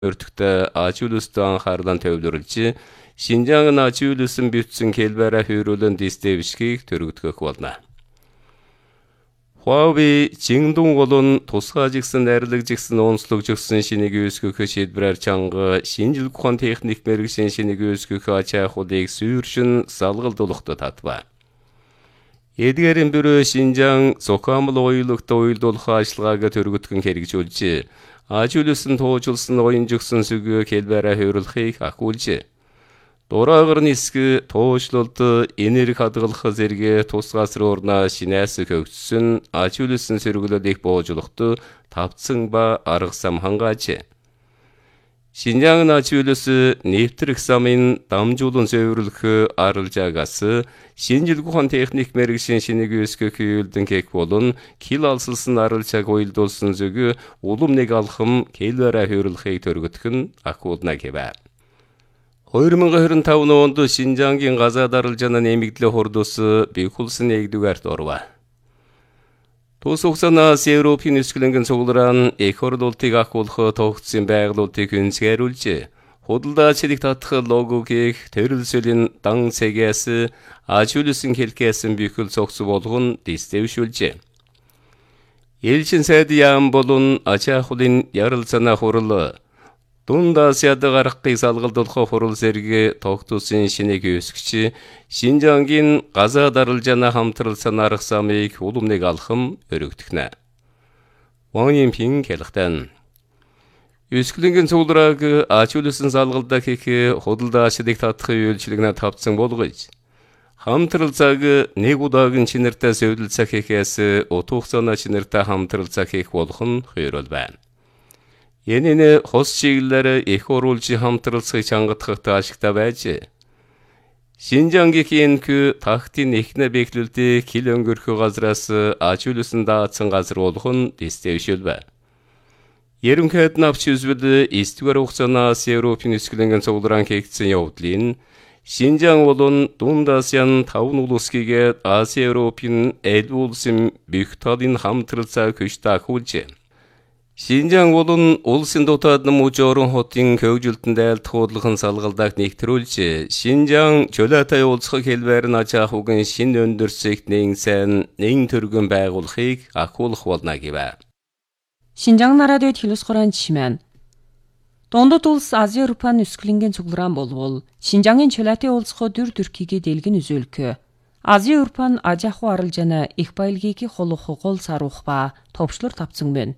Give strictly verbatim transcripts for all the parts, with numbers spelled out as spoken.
өртөгтэй ачуулыстан анхаарлан төвлөрүүлж, Шинжаангын ачуулсын бүтсэн келбээрэ хүйрүүлэн дистевшгийг төрөгдгөх болно. Huawei Jingdong болон тусгай жигсэн найрлаг жигсэн онцлог жигсэн шинийг үүсгэх шийдвэрээр чанга шинжилгээ ухаан техник мэргэжлийн шинийг үүсгэх ачаахуудыг сүйршин салгалдуулахад татва. Эдгээрийн бюро Шинжаан Цухамл уйлогт уйлдуулах ажиллагааг төрөгдгөн хэрэгжүүлж, ачуулсан туужулсан оюун жигсэн сүгэ хэлбэрэ хөвөрлөхийг ахуулж, дураагаар нисгэ туушлалд энерги хадгалах зэрэг тусгаас рууна шинээс хөгжсөн ачуулсан сэргэлүүдийг боожлоход тавцсан ба арга сам хангааж. Шинжаангын ачуулс нэвтрэх замын дамжуулан зөвөрлөх аралжаагаас шинжилгээ ухаан техник мэргэжлийн шинийг үүсгэх үйлдэн кек болон кил алсалсан аралжааг уйлдуулсан зүг улам нэг алхам хэлбэрэ хөвөрлөхийг төрөгдөх нь ахуулна гэвэ. хоёр мың двадцать пять онд Шинжаангийн газаа даралжааны нэмэгдлээ хурдус бихулсан нэгдүгээрт орва. Тус хугацаанаас Европын нисгэлэнгийн цуглараан их хурлуултыг ахуулах тогтсон байгуулалтыг үнсгэрүүлж, худалдаачдыг татах логогийг төрөлсөлийн дан цэгээс ачуулсан хэлкээсэн бихул цогц болгон дистевшүүлж. Элчин сайд яам болон ачаахулын ярилцана хурал Дунд Асиад гаргахыг салгалдуулах хурал зэрэг тогтуусан шинийг үүсгэж, Шинжаангийн газаа даралжааны хамтралсан арга замыг улам нэг алхам өргөдгөнэ. Ван Йинпин хэлэхдээ Үсгэлэнгийн цугларааг ачуулсан салгалдаа хийх худалдаачдыг татах үйлчлэгнээ тавцсан болгож, хамтралцааг нэг удаагийн чинэртэй зөвлөлцөө хийхээс утга хугацааны чинэртэй хамтралцаа хийх болох нь хойрол байна. Энэний хос чиглэлээр их оруулж хамтралцахыг чангадахад ашигтай байж, Шинжаангийн кü тахтын эхнэ бэхлэлдээ кил өнгөрөх газраас ачуулсан даацсан газар болох нь дистевшүүлбэ. Ерөнхийд навч үзвэл эсдүгээр хугацаанаас Европын нисгэлэнгийн цуглараан хийгдсэн явдлын Шинжаан болон Дунд Асиан таван улсгийг Аси Европын элүү улсын бүх талын хамтралцаа хүчтэй ахуулж, Шинжаан болон улсын дотоод мужорон хотын хөгжилтөнд айлт хуудлахын салгалдааг нэгтрүүлж, Шинжаан чөлөөтэй уулзах хэлбээр нь ачаахугийн шин өндөрсөйт нэгэн сайн нэгэн төргөн байгуулахыг ахуулах болно гэвэ. Шинжаан нарадад хэлус хорон чимэн. Дундад улс Ази Европын нисгэлэнгийн цуглараан болвол Шинжаангийн чөлөөтэй уулзах дүр төрхийг дэлгэн үзүүлэх. Ази Европын ачааху аралжааны их баялгийг холох гол сарух ба товчлор тавцсан байна.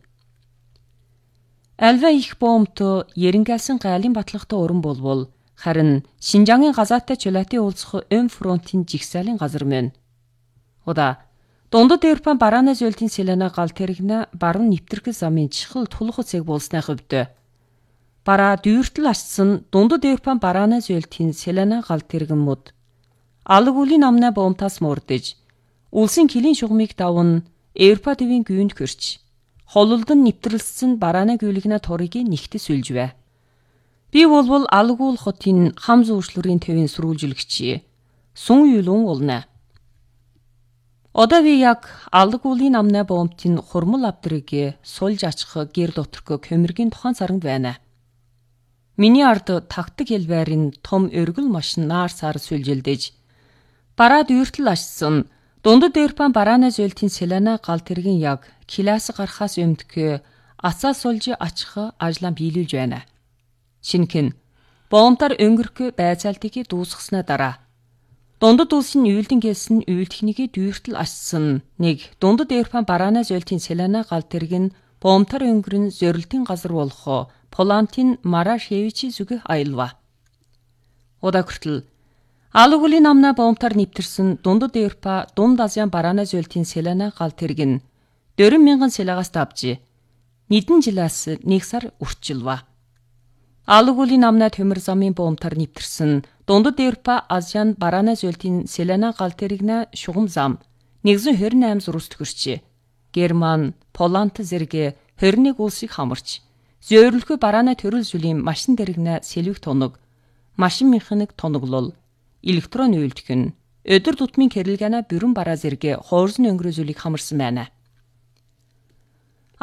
Альва их боомто ерингалсан гайлын батлагтай уран болвол харин Шинжаангийн газаатай чөлөөтэй уулзах өн фронтын жигсаалын газар мэн. Ода Дундад Европын барааны зөөлтийн селена гал тэрэгнэ баруун нэвтрэх замын чухал тулах цэг болсны хувьд бараа дүүртэл ашсан Дундад Европын барааны зөөлтийн селена гал тэрэгэн мод алг үлийн намна боомтаас мордэж улсын килийн шугамыг давн Европа төвийн гүйнд хөрч хололдон нэвтрэлсэн барааны гүйлгнэ торыг нэгтэс үлжвэ. Би болвол алгуул хотын хам зүүшлөрийн төвийн сүрүүлжлэгчи сун юлун олна. Одоо би яг алгуулийн намна боомтын хурмал авдрыг сулж ачих гэр доторх көмөргийн тухайн саранд байна. Миний ард тагтаг хэлбэрийн том өргөл машин наар сар сүлжилдэж бараад үйртэл ашсан Дундад Европын барааны зөөлтийн селена гал тэргийн яг килаас гарахаас өмнө ацаа сулж ачих ажлаа биелүүлж байна. Шинхэн боомтар өнгөрөх байцаалтыг дуусгаснаа дараа Дундад улсын үйлдэн гэлсэн үйл техникийг дүүртэл ашсан нэг Дундад Европын барааны зөөлтийн селена гал тэргийн боомтар өнгөрөн зөрөлтийн газар болох Полантын Марашевичи зүгэх аялва. Одакртл Алгуулийн намна боомтар нэвтэрсэн Дундад Европа Дунд Азиан барааны зөөлтийн селена гал тэрэг нь дөрвөн мянган селагаас тавж нэгэн жилээс нэг сар үрчилва. Алгуулийн намна төмөр замын боомтар нэвтэрсэн Дундад Европа Азиан барааны зөөлтийн селена гал тэрэгнэ шугам зам нэгэн хорин восемь зурус төгөрч Герман, Поланд зэрэг хорин нэг улсыг хамарч зөөлрөлхөө барааны төрөл зүйлийн машин дэрэгнэ сэлвэх тоног машин механик тоноглол электрон үйлдэх нь өдөр тутмын кэрэлгана бүрэн бараа зэрэг хоорзон өнгөрөө зүйлийг хамарсан байна.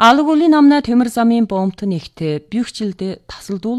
Алгуулийн намна төмөр замын боомт нэгт бюхжилдэ тасалдуул